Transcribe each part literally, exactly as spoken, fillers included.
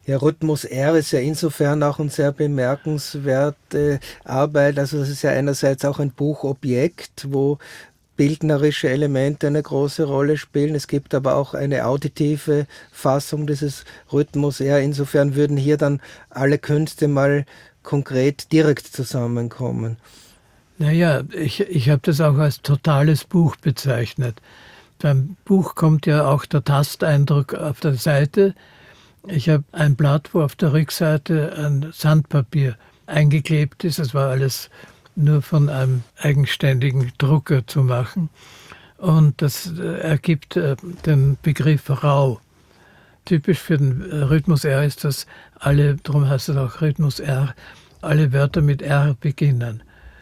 Ja, Rhythmus R ist ja insofern auch eine sehr bemerkenswerte Arbeit. Also es ist ja einerseits auch ein Buchobjekt, wo bildnerische Elemente eine große Rolle spielen. Es gibt aber auch eine auditive Fassung dieses Rhythmus R. Insofern würden hier dann alle Künste mal konkret direkt zusammenkommen. Naja, ich, ich habe das auch als totales Buch bezeichnet. Beim Buch kommt ja auch der Tasteindruck auf der Seite. Ich habe ein Blatt, wo auf der Rückseite ein Sandpapier eingeklebt ist. Es war alles nur von einem eigenständigen Drucker zu machen. Und das äh, ergibt äh, den Begriff Rau. Typisch für den äh, Rhythmus R ist, dass alle, darum heißt es auch Rhythmus R, alle Wörter mit R beginnen.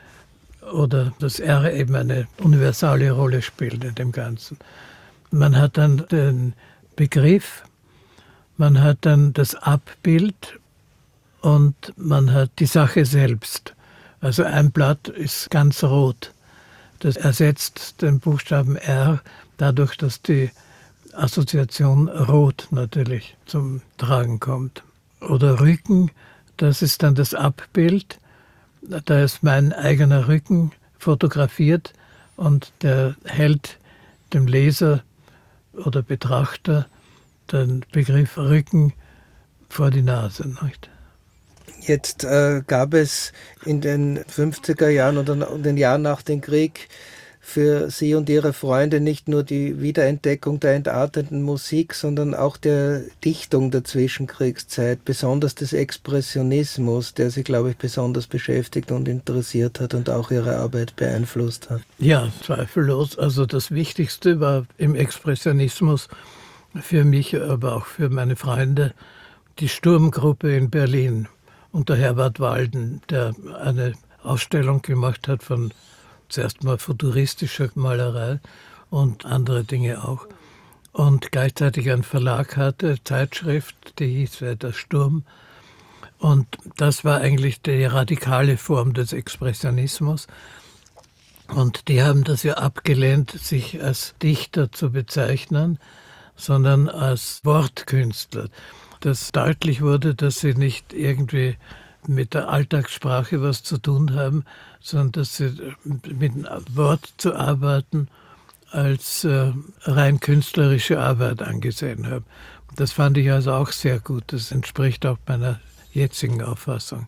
Oder dass R eben eine universale Rolle spielt in dem Ganzen. Man hat dann den Begriff, man hat dann das Abbild und man hat die Sache selbst. Also ein Blatt ist ganz rot. Das ersetzt den Buchstaben R dadurch, dass die Assoziation rot natürlich zum Tragen kommt. Oder Rücken, das ist dann das Abbild. Da ist mein eigener Rücken fotografiert und der hält dem Leser oder Betrachter den Begriff Rücken vor die Nase. Nicht? Jetzt äh, gab es in den fünfziger Jahren oder in den Jahren nach dem Krieg für Sie und Ihre Freunde nicht nur die Wiederentdeckung der entarteten Musik, sondern auch der Dichtung der Zwischenkriegszeit, besonders des Expressionismus, der Sie, glaube ich, besonders beschäftigt und interessiert hat und auch Ihre Arbeit beeinflusst hat. Ja, zweifellos. Also das Wichtigste war im Expressionismus für mich, aber auch für meine Freunde, die Sturmgruppe in Berlin unter Herbert Walden, der eine Ausstellung gemacht hat von zuerst mal futuristischer Malerei und andere Dinge auch. Und gleichzeitig einen Verlag hatte, Zeitschrift, die hieß Der Sturm. Und das war eigentlich die radikale Form des Expressionismus. Und die haben das ja abgelehnt, sich als Dichter zu bezeichnen, sondern als Wortkünstler. Dass deutlich wurde, dass sie nicht irgendwie mit der Alltagssprache was zu tun haben, sondern dass sie mit dem Wort zu arbeiten als äh, rein künstlerische Arbeit angesehen haben. Das fand ich also auch sehr gut. Das entspricht auch meiner jetzigen Auffassung.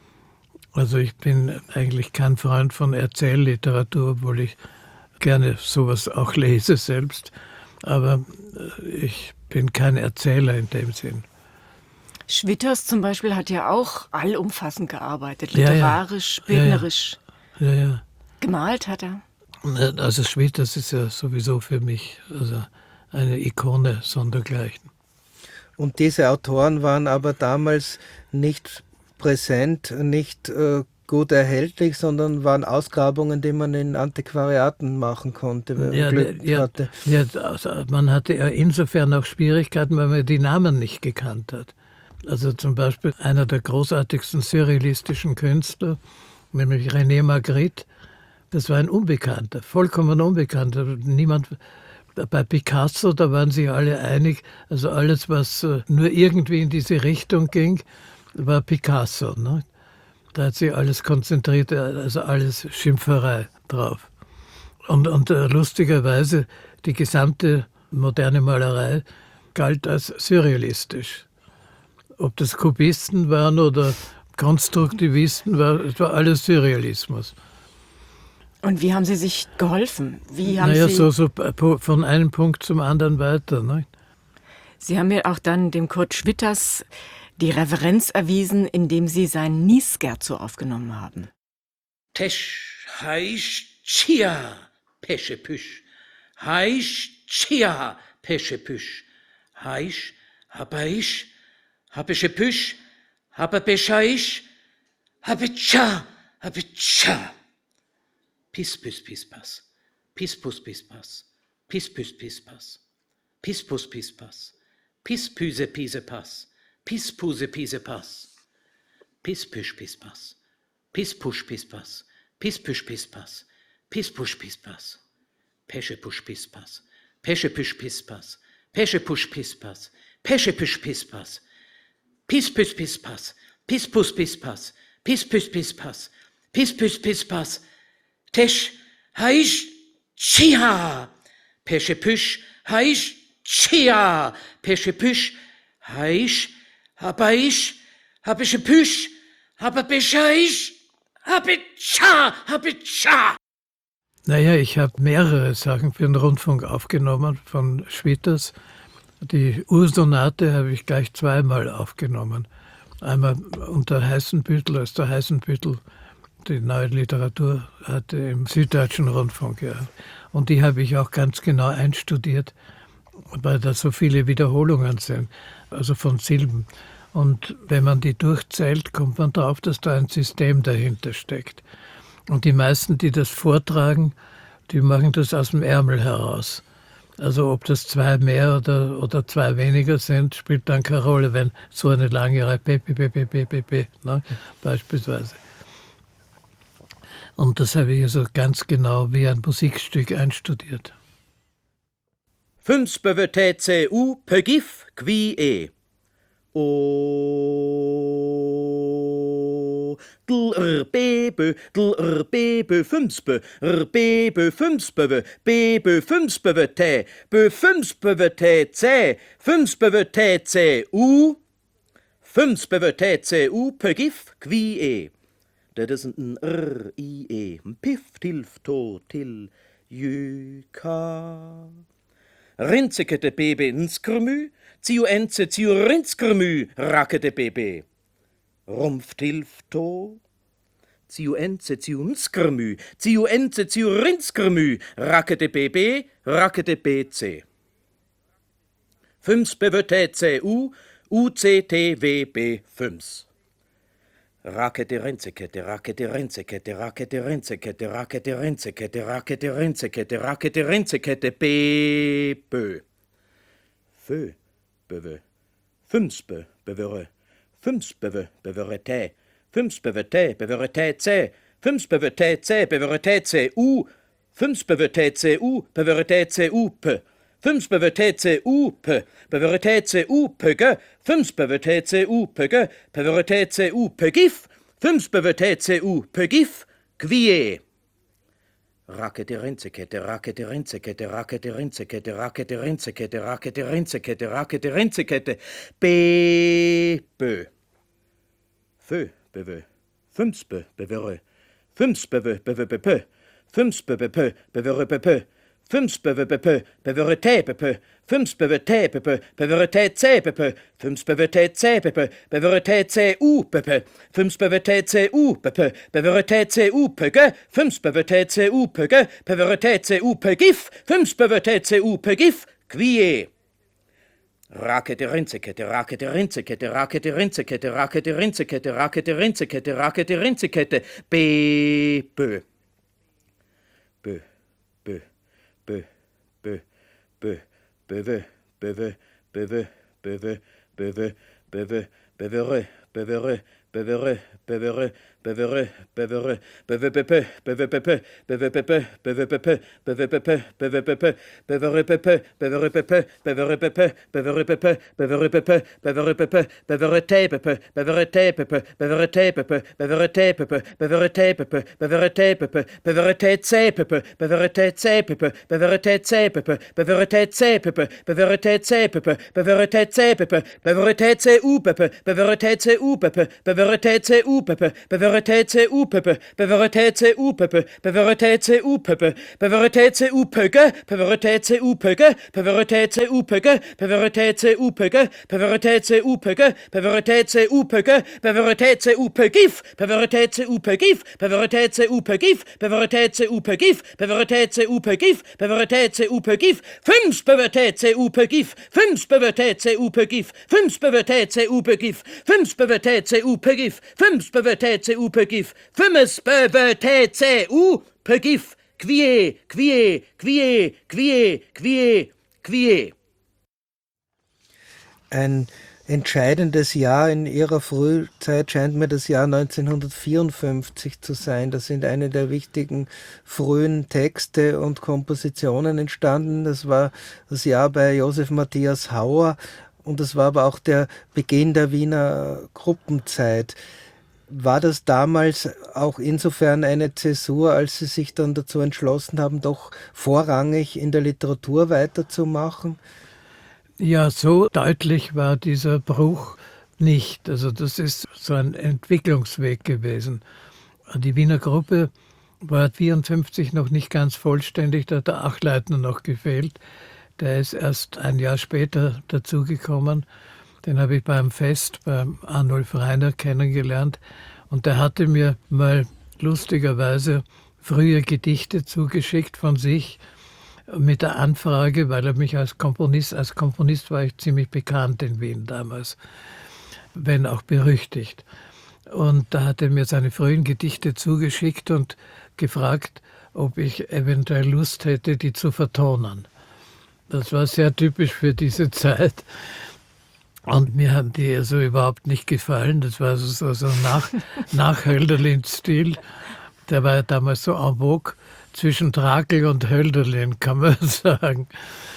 Also ich bin eigentlich kein Freund von Erzählliteratur, obwohl ich gerne sowas auch lese selbst. Aber ich bin kein Erzähler in dem Sinn. Schwitters zum Beispiel hat ja auch allumfassend gearbeitet, Ja, ja. literarisch, bildnerisch. Ja, ja. Gemalt hat er. Also Schwitters ist ja sowieso für mich also eine Ikone sondergleichen. Und diese Autoren waren aber damals nicht präsent, nicht äh, gut erhältlich, sondern waren Ausgrabungen, die man in Antiquariaten machen konnte, wenn man Ja, Glück ja, hatte. ja, also man hatte ja insofern auch Schwierigkeiten, weil man die Namen nicht gekannt hat. Also zum Beispiel einer der großartigsten surrealistischen Künstler, nämlich René Magritte, das war ein Unbekannter, vollkommen Unbekannter. Niemand, bei Picasso, da waren sich alle einig, also alles, was nur irgendwie in diese Richtung ging, war Picasso. Ne? Da hat sich alles konzentriert, also alles Schimpferei drauf. Und, und äh, lustigerweise, die gesamte moderne Malerei galt als surrealistisch. Ob das Kubisten waren oder Konstruktivisten, war, es war alles Surrealismus. Und wie haben Sie sich geholfen? Wie haben naja, Sie so, so von einem Punkt zum anderen weiter. Ne? Sie haben ja auch dann dem Kurt Schwitters die Reverenz erwiesen, indem Sie sein Nie-Scherzo aufgenommen haben. Tesch, heisch, tschia, pesche, püsch. Heisch, tschia, pesche, püsch. Heisch, habaisch, habesche, püsch. Habebescheisch, habetscha, habetscha. Pis, pis, pis, pas. Pis, pus, pis, pas. Pis, pis, pis, pas. Pis, pus, pis, pas. Pis, püse, pise, pas. Pis, puse, pise, pas. Pis, püsch, pis, pas. Pis, pusch, pis, pas. Pis, püsch, pis, pas. Pis, pusch, pis, pas. Pesche, pusch, pis, pas. Pesche, püsch, pis, pas. Pesche, pusch, pis, pas. Pesche, püsch, pis, pas. Pis, püs, pis, pass. Pis, pus, pis, pass. Pis, püs, pis, pass. Pis, püs, pis, pass. Tesch, heisch, tschia. Pesche, püsch, heisch, tschia. Pesche, püsch, heisch, habaisch, habische, püsch, hababescheisch, habitscha, habitscha. Naja, ich habe mehrere Sachen für den Rundfunk aufgenommen von Schwitters. Die Ursonate habe ich gleich zweimal aufgenommen. Einmal unter Heißenbüttel, als der Heißenbüttel die neue Literatur hatte im Süddeutschen Rundfunk. Ja. Und die habe ich auch ganz genau einstudiert, weil da so viele Wiederholungen sind, also von Silben. Und wenn man die durchzählt, kommt man drauf, dass da ein System dahinter steckt. Und die meisten, die das vortragen, die machen das aus dem Ärmel heraus. Also ob das zwei mehr oder, oder zwei weniger sind, spielt dann keine Rolle, wenn so eine lange Reihe P, P, P, P, P, P, P, ne, beispielsweise. Und das habe ich also ganz genau wie ein Musikstück einstudiert. Fünfspöve T C U Pögif qui e. O dl r b bö dl r b bö fünfspö r b bö fünfspöve b bö fünfspöve T bö fünfspöve T C fünfspöve T C U fünfspöve T C U Pögif qui e. Det är en r i e piff tilf to till juka. Rinsekete bebe nskrmu, ciu ense ciu rinskrmu, rakete bebe. Rumpf tilf to, ciu ense ciu nskrmu, ciu ense ciu rinskrmu, rakete bebe, rakete bc. Fünfspöve T C U, U C T V B fünf. Rakete Renzekette, Rakete Renzekette, Rakete Renzekette, Rakete Renzekette, Rakete Renzekette, Rakete Renzekette, B, Bö. Fö, Böwe. Fünfsbö, Bövöre. Fünfsböwe, Bövöre Tä. Fünfsböwe Tä, Bövöre Tä C. Fünfsböwe Tä C, Bövöre Tä C U. Fünfsböwe Tä C U, Bövöre Tä C U, P. Fünfsböwe T C U, P. Bövöre T C U, Pögge. Fünfsböwe T C U, Pögge. Bövöre T C U, Pögif. Fünfsböwe T C U, Pögif. Quie. Rakete Renzekette, Rakete Renzekette, Rakete Renzekette, Rakete Renzekette, Rakete Renzekette, Rakete Renzekette. B, Bö. Fö, Bövö. Fünfsbö, Bövöre. Fünfsböwe, Bövö, Böpö. Fünfsböwe, Pö, Bövöre, Böpö. Fünfspöwe Böpö, Bövöre Tä Böpö, Fünfspöwe Tä Böpö, Bövöre Tä C Böpö, Fünfspöwe Tä C Böpö, Bövöre Tä C U Böpö, Fünfspöwe Tä C U Böpö, Bövöre Tä C U Pögge, Fünfspöwe Tä C U Pögge, Bövöre Tä C U Pögif, Fünfspöwe Tä C U Pögif, Quie. Rakete Renzekette, Rakete Renzekette, Rakete Renzekette, Rakete Renzekette, Rakete Renzekette, Rakete Renzekette, B, Bö. Bö, Bö. Bö, bö, bö, bövö, bövö, bövö, bövö, bövö, bövö, bövöre, bövöre, bövöre, bövöre, bövöre, bövöre, bövöpöpö, bövöpöpö, bövöpöpö, bövöpöpö, bövöpöpö, bövöpöpö, bövörepöpö, bövörepöpö, bövörepöpö, bövörepöpö, bövörepöpö, bövörepöpö, bövöretäpöpö, bövöretäpöpö, bövöretäpöpö, bövöretäpöpö, bövöretäpöpö, bövöretäpöpö, bövöretätsäpöpö, bövöretätsäpöpö, bövöretätsäpöpö, bövöretätsäpöpö, bövöretätsäpöpö, bövöretätsäpöpö, bövöretätsäupöpö, bövöretätsäupöpö, bövöretätsäupöpö, bövöretätsäupöpö, bövöretätsäupöpö, bövöretätsäupöpö, bövöretätsäupögge, bövöretätsäupögge, bövöretätsäupögge, bövöretätsäupögge, bövöretätsäupögge, bövöretätsäupögge, bövöretätsäupögif, bövöretätsäupögif, bövöretätsäupögif, bövöretätsäupögif, bövöretätsäupögif, bövöretätsäupögif, fünfspövetätsäupögif, fünfspövetätsäupögif, fünfspövetätsäupögif, fünfspövetätsäupögif, fünfspövetätsäupögif, fünfspövetätsäupögif, quie, quie, quie, quie, quie, quie. Ein entscheidendes Jahr in ihrer Frühzeit scheint mir das Jahr neunzehnhundertvierundfünfzig zu sein. Da sind eine der wichtigen frühen Texte und Kompositionen entstanden. Das war das Jahr bei Josef Matthias Hauer und es war aber auch der Beginn der Wiener Gruppenzeit. War das damals auch insofern eine Zäsur, als Sie sich dann dazu entschlossen haben, doch vorrangig in der Literatur weiterzumachen? Ja, so deutlich war dieser Bruch nicht. Also das ist so ein Entwicklungsweg gewesen. Die Wiener Gruppe war vierundfünfzig noch nicht ganz vollständig, da hat der Achleitner noch gefehlt. Der ist erst ein Jahr später dazugekommen. Den habe ich beim Fest beim Arnulf Rainer kennengelernt. Und der hatte mir mal lustigerweise frühe Gedichte zugeschickt von sich mit der Anfrage, weil er mich als Komponist, als Komponist war ich ziemlich bekannt in Wien damals, wenn auch berüchtigt. Und da hat er mir seine frühen Gedichte zugeschickt und gefragt, ob ich eventuell Lust hätte, die zu vertonen. Das war sehr typisch für diese Zeit. Und mir haben die also überhaupt nicht gefallen. Das war so, so nach, nach Hölderlin-Stil. Der war ja damals so en vogue, zwischen Trakel und Hölderlin, kann man sagen.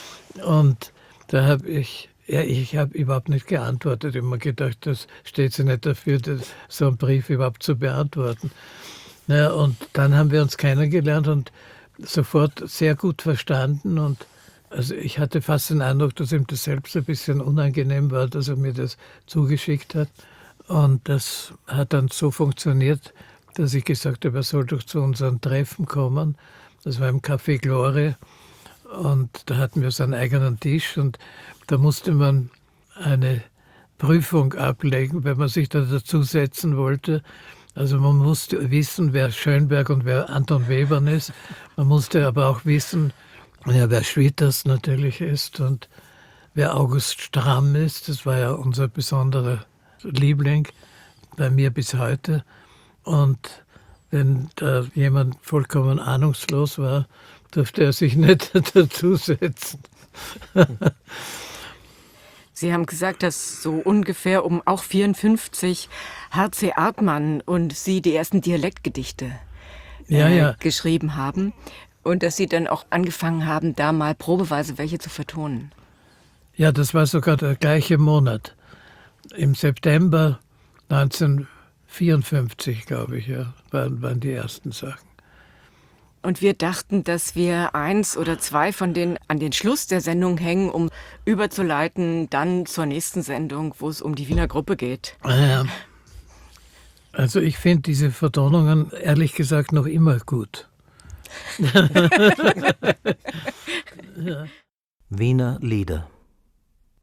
Und da habe ich, ja, ich habe überhaupt nicht geantwortet. Ich habe mir gedacht, das steht sie nicht dafür, das, so einen Brief überhaupt zu beantworten. Ja, und dann haben wir uns kennengelernt und sofort sehr gut verstanden. Und also ich hatte fast den Eindruck, dass ihm das selbst ein bisschen unangenehm war, dass er mir das zugeschickt hat. Und das hat dann so funktioniert, dass ich gesagt habe, er soll doch zu unseren Treffen kommen. Das war im Café Glore. Und da hatten wir so einen eigenen Tisch. Und da musste man eine Prüfung ablegen, wenn man sich da dazusetzen wollte. Also man musste wissen, wer Schönberg und wer Anton Webern ist. Man musste aber auch wissen, ja, wer Schwitters natürlich ist und wer August Stramm ist. Das war ja unser besonderer Liebling, bei mir bis heute. Und wenn da jemand vollkommen ahnungslos war, durfte er sich nicht dazusetzen. Sie haben gesagt, dass so ungefähr um auch vierundfünfzig H C Artmann und Sie die ersten Dialektgedichte äh, ja, ja. geschrieben haben. Und dass Sie dann auch angefangen haben, da mal probeweise welche zu vertonen. Ja, das war sogar der gleiche Monat. Im September neunzehnhundertvierundfünfzig, glaube ich, ja, waren, waren die ersten Sachen. Und wir dachten, dass wir eins oder zwei von denen an den Schluss der Sendung hängen, um überzuleiten dann zur nächsten Sendung, wo es um die Wiener Gruppe geht. Ja. Also ich finde diese Vertonungen ehrlich gesagt noch immer gut. Wiener Lieder.